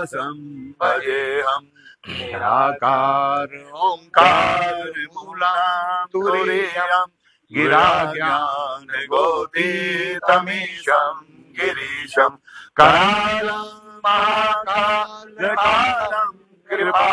व्यासं भजेऽहं निराकार ओंकार मूलांकुरेयं गिराज्ञानगोतीतमीशं गिरीशं करालं महाकालकालं कृपा